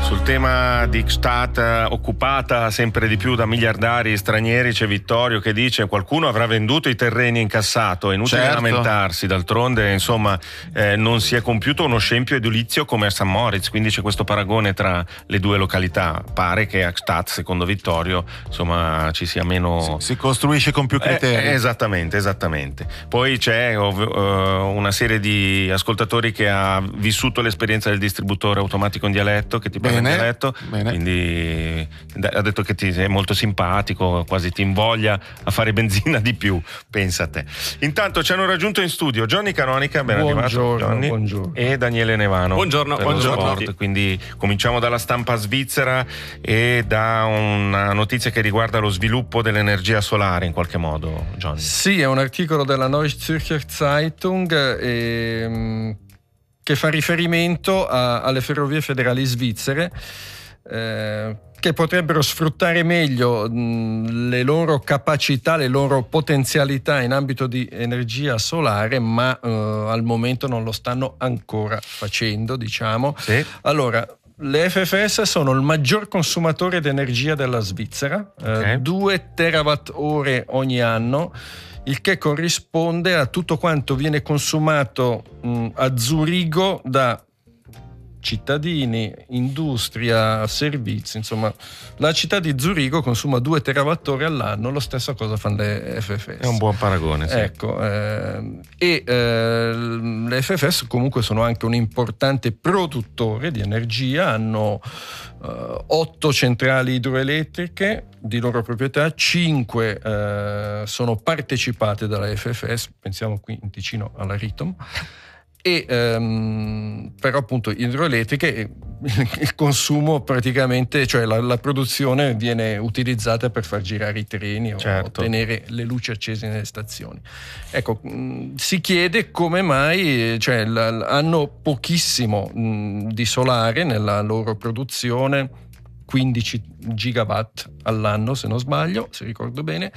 Sul tema di Gstaad, occupata sempre di più da miliardari stranieri, c'è Vittorio che dice: qualcuno avrà venduto i terreni e incassato, è inutile lamentarsi, d'altronde insomma non si è compiuto uno scempio edilizio come a St. Moritz, quindi c'è questo paragone tra le due località. Pare che a Gstaad, secondo Vittorio, insomma ci sia meno... Si costruisce con più criteri. Esattamente. Poi c'è una serie di ascoltatori che ha vissuto l'esperienza del distributore automatico in dialetto, che ti parla in dialetto, quindi ha detto che ti è molto simpatico, quasi ti invoglia a fare benzina di più, pensa a te. Intanto ci hanno raggiunto in studio Johnny Canonica, ben arrivato Johnny, buongiorno. e Daniele Nevano. Buongiorno. Quindi cominciamo dalla stampa svizzera e da una notizia che riguarda lo sviluppo dell'energia solare in qualche modo, Johnny. Sì, è un articolo della Neue Zürcher Zeitung che fa riferimento alle ferrovie federali svizzere che potrebbero sfruttare meglio le loro capacità, le loro potenzialità in ambito di energia solare, ma al momento non lo stanno ancora facendo, diciamo. Sì. Allora, le FFS sono il maggior consumatore di energia della Svizzera, 2 terawatt-ore ogni anno, il che corrisponde a tutto quanto viene consumato a Zurigo da cittadini, industria, servizi, insomma la città di Zurigo consuma 2 terawattora all'anno, lo stesso cosa fanno le FFS. È un buon paragone, sì. Ecco, le FFS comunque sono anche un importante produttore di energia, hanno 8 centrali idroelettriche di loro proprietà, 5 sono partecipate dalla FFS, pensiamo qui in Ticino alla Ritom, e però appunto idroelettriche, il consumo praticamente, cioè la produzione viene utilizzata per far girare i treni o tenere le luci accese nelle stazioni. Ecco, si chiede come mai, cioè, hanno pochissimo di solare nella loro produzione, 15 gigawatt all'anno se non sbaglio, se ricordo bene.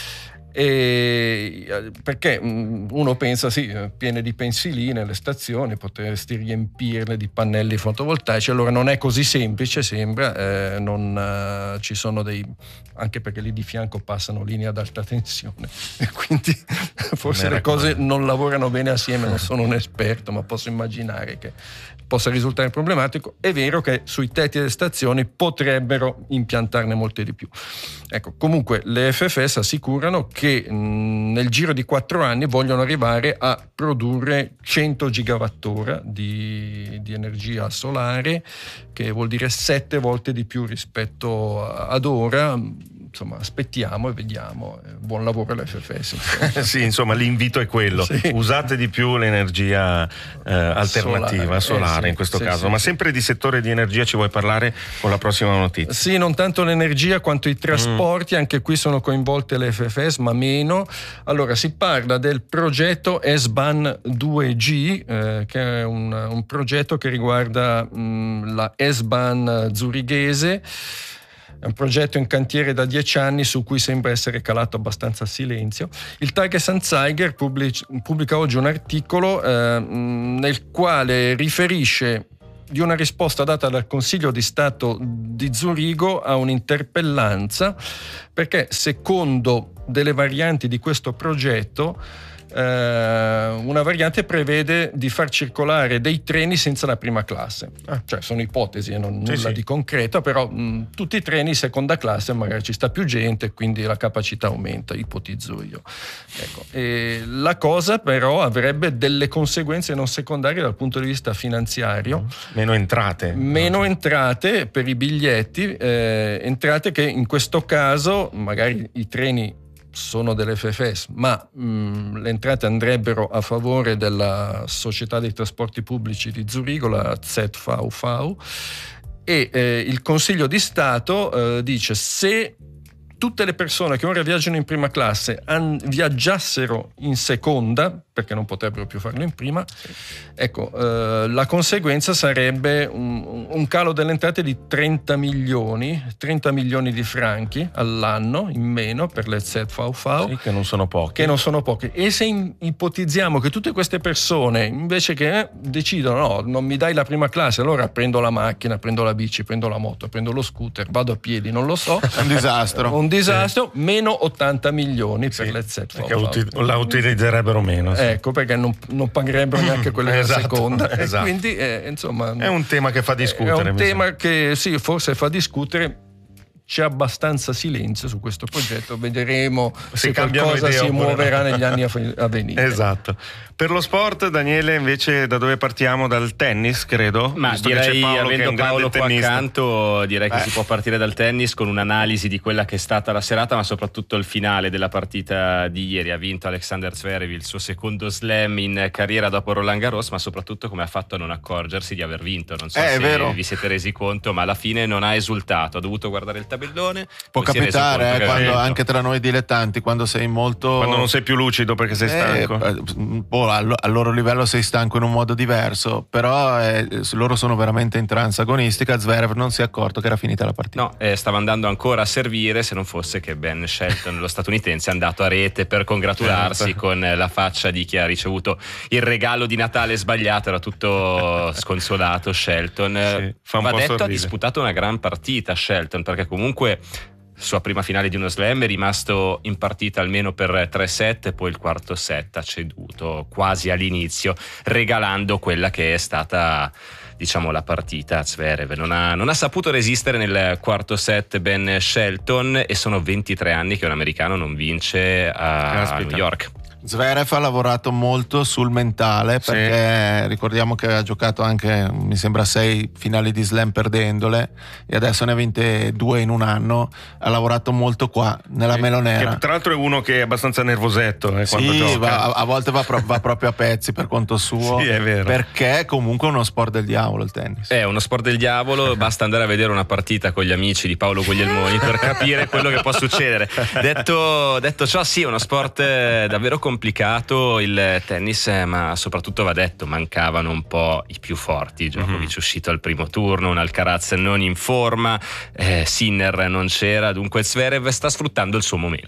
Perché uno pensa piene di pensiline le stazioni, potresti riempirle di pannelli fotovoltaici. Allora non è così semplice, sembra, ci sono anche perché lì di fianco passano linee ad alta tensione e quindi forse le cose non lavorano bene assieme. Non sono un esperto, ma posso immaginare che possa risultare problematico. È vero che sui tetti delle stazioni potrebbero impiantarne molte di più. Ecco, comunque le FFS assicurano che nel giro di 4 anni vogliono arrivare a produrre 100 gigawattora di energia solare, che vuol dire 7 volte di più rispetto ad ora. Insomma, aspettiamo e vediamo. Buon lavoro all'FFS. Sì, insomma, l'invito è quello. Sì. Usate di più l'energia alternativa, solare in questo caso. Ma sempre di settore di energia ci vuoi parlare con la prossima notizia? Sì, non tanto l'energia quanto i trasporti, anche qui sono coinvolte le FFS, ma meno. Allora, si parla del progetto S-Bahn 2G, che è un progetto che riguarda la S-Bahn zurighese. È un progetto in cantiere da 10 anni su cui sembra essere calato abbastanza silenzio. Il Tages-Anzeiger pubblica oggi un articolo nel quale riferisce di una risposta data dal Consiglio di Stato di Zurigo a un'interpellanza, perché secondo delle varianti di questo progetto una variante prevede di far circolare dei treni senza la prima classe, cioè sono ipotesi e nulla di concreto, però tutti i treni seconda classe magari ci sta più gente, quindi la capacità aumenta, ipotizzo io. Ecco. E la cosa però avrebbe delle conseguenze non secondarie dal punto di vista finanziario. Meno entrate per i biglietti, entrate che in questo caso magari i treni sono delle FFS, ma le entrate andrebbero a favore della società dei trasporti pubblici di Zurigo, la ZVV, e il Consiglio di Stato dice: se tutte le persone che ora viaggiano in prima classe viaggiassero in seconda, perché non potrebbero più farlo in prima, ecco, la conseguenza sarebbe un calo delle entrate di 30 milioni di franchi all'anno in meno per le ZVV, sì, che non sono poche. E se ipotizziamo che tutte queste persone invece che decidono no, non mi dai la prima classe, allora prendo la macchina, prendo la bici, prendo la moto, prendo lo scooter, vado a piedi, non lo so, un disastro, sì. Meno 80 milioni per le ZVV, perché la utilizzerebbero meno, sì. Ecco, perché non pagherebbero neanche quelle della seconda, esatto. Quindi insomma è un tema che fa discutere, è un tema che sì, forse fa discutere. C'è abbastanza silenzio su questo progetto, vedremo se qualcosa si muoverà negli anni a venire. Esatto. Per lo sport, Daniele, invece da dove partiamo? Dal tennis, credo? Ma visto direi, che c'è avendo Paolo qua accanto, direi che si può partire dal tennis con un'analisi di quella che è stata la serata, ma soprattutto il finale della partita di ieri. Ha vinto Alexander Zverev il suo secondo slam in carriera dopo Roland Garros, ma soprattutto come ha fatto a non accorgersi di aver vinto. Non so se vi siete resi conto, ma alla fine non ha esultato, ha dovuto guardare il tabellone. Può capitare quando, anche tra noi dilettanti, quando non sei più lucido perché sei stanco. Al loro livello sei stanco in un modo diverso, però loro sono veramente in trance agonistica. Zverev non si è accorto che era finita la partita. No, stava andando ancora a servire, se non fosse che Ben Shelton, lo statunitense, è andato a rete per congratularsi con la faccia di chi ha ricevuto il regalo di Natale sbagliato. Era tutto sconsolato Shelton. Sì, va detto, ha disputato una gran partita Shelton, perché comunque sua prima finale di uno slam è rimasto in partita almeno per 3 set, poi il quarto set ha ceduto quasi all'inizio, regalando quella che è stata, diciamo, la partita a Zverev. Non ha saputo resistere nel quarto set Ben Shelton, e sono 23 anni che un americano non vince a New York. Zverev ha lavorato molto sul mentale, perché ricordiamo che ha giocato anche, mi sembra, 6 finali di slam perdendole, e adesso ne ha vinte 2 in un anno. Ha lavorato molto qua nella melonera, che tra l'altro è uno che è abbastanza nervosetto quando gioca. A volte va proprio a pezzi per conto suo. Sì, è vero, perché è comunque uno sport del diavolo il tennis. È uno sport del diavolo, basta andare a vedere una partita con gli amici di Paolo Guglielmoni per capire quello che può succedere. Detto ciò, sì, è uno sport davvero complicato il tennis, ma soprattutto va detto, mancavano un po' i più forti. Djokovic uscito al primo turno, un Alcaraz non in forma, Sinner non c'era, dunque Zverev sta sfruttando il suo momento.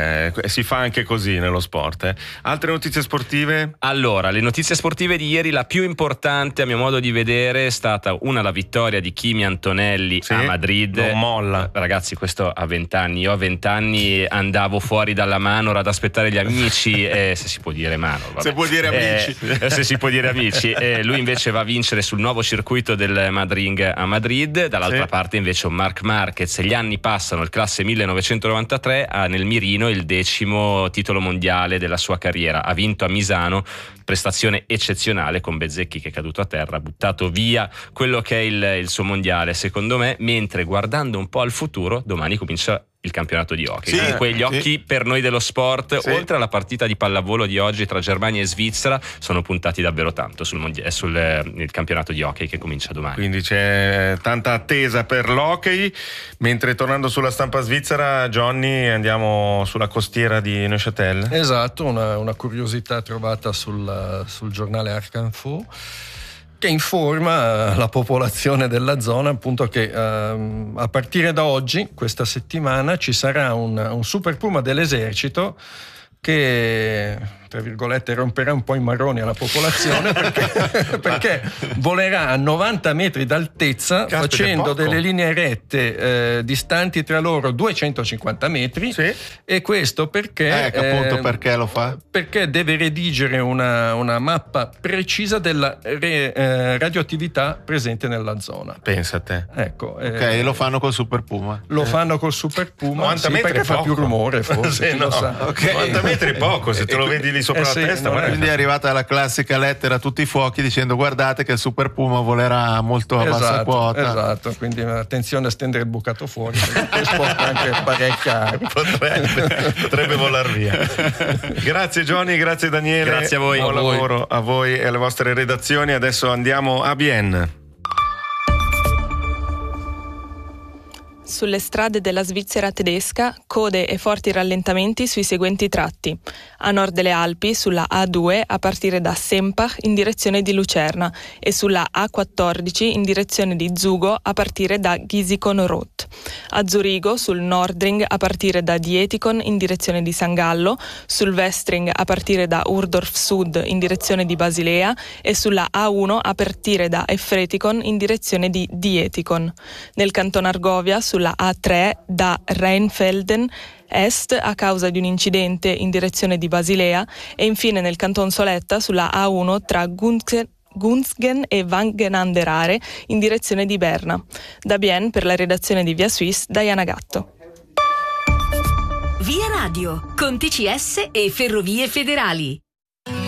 Si fa anche così nello sport. Altre notizie sportive? Allora, le notizie sportive di ieri, la più importante a mio modo di vedere è stata la vittoria di Kimi Antonelli a Madrid. Non molla. Ragazzi, questo a 20 anni. Io a 20 anni andavo fuori dalla Manor ad aspettare gli amici, se si può dire Manor, vabbè. Se può dire amici. Se si può dire amici. Lui invece va a vincere sul nuovo circuito del Madring a Madrid. Dall'altra parte invece un Marc Marquez. Gli anni passano, il classe 1993 ha nel mirino il 10° titolo mondiale della sua carriera. Ha vinto a Misano, prestazione eccezionale, con Bezzecchi che è caduto a terra, ha buttato via quello che è il suo mondiale, secondo me. Mentre guardando un po' al futuro, domani comincia il campionato di hockey. Dunque gli occhi per noi dello sport, oltre alla partita di pallavolo di oggi tra Germania e Svizzera, sono puntati davvero tanto sul campionato di hockey che comincia domani. Quindi c'è tanta attesa per l'hockey. Mentre tornando sulla stampa svizzera, Johnny, andiamo sulla costiera di Neuchâtel. Esatto, una curiosità trovata sul giornale Arc-Info, che informa la popolazione della zona appunto che a partire da oggi, questa settimana, ci sarà un super puma dell'esercito che, tra virgolette, romperà un po' i marroni alla popolazione perché volerà a 90 metri d'altezza, facendo delle linee rette distanti tra loro 250 metri. E questo perché appunto perché lo fa? Perché deve redigere una mappa precisa della radioattività presente nella zona. Pensa a te. Ecco, lo fanno col super puma. Lo fanno col super puma, 90 metri perché fa più rumore, forse. Lo sa. 90 metri è poco, se te lo vedi lì sopra la testa. Quindi è arrivata la classica lettera a tutti i fuochi dicendo: guardate che il super puma volerà molto a bassa quota. Esatto, quindi attenzione a stendere il bucato fuori, perché sposta anche parecchia. Potrebbe volar via. Grazie Johnny, grazie Daniele. Grazie a voi. Buon lavoro a voi e alle vostre redazioni. Adesso andiamo a Bienne. Sulle strade della Svizzera tedesca, code e forti rallentamenti sui seguenti tratti. A nord delle Alpi, sulla A2 a partire da Sempach in direzione di Lucerna e sulla A14 in direzione di Zugo a partire da Gisikon-Roth. A Zurigo, sul Nordring a partire da Dietikon in direzione di San Gallo, sul Westring a partire da Urdorf Sud in direzione di Basilea e sulla A1 a partire da Efretikon in direzione di Dietikon. Nel canton Argovia, sulla A3 da Rheinfelden est a causa di un incidente in direzione di Basilea e infine nel canton Soletta sulla A1 tra Gunzgen e Wangenanderare in direzione di Berna. Da Bienne per la redazione di Via Suisse, Diana Gatto. Via Radio, con TCS e Ferrovie Federali.